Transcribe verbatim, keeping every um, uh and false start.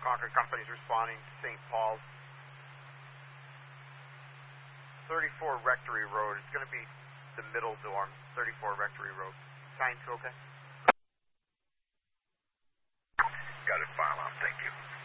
Concord company's responding to Saint Paul's. thirty-four Rectory Road. It's going to be the middle dorm. thirty-four Rectory Road. Sign two, okay? Got it, file on. Thank you.